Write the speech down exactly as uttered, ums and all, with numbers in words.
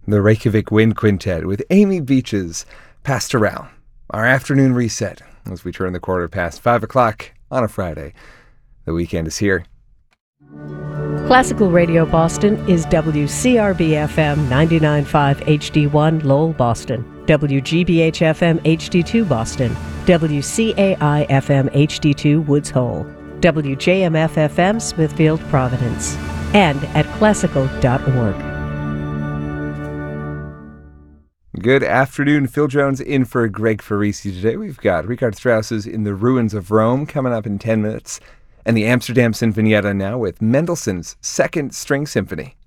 the Reykjavik Wind Quintet with Amy Beach's Pastoral. Our afternoon reset as we turn the quarter past five o'clock on a Friday. The weekend is here. Classical Radio Boston is W C R B F M ninety-nine point five H D one Lowell, Boston, W G B H F M H D two Boston, W C A I F M H D two Woods Hole, W J M F F M Smithfield, Providence, and at classical dot org. Good afternoon. Phil Jones in for Greg Farisi today. We've got Richard Strauss's In the Ruins of Rome coming up in ten minutes, and the Amsterdam Sinfonietta now with Mendelssohn's Second String Symphony.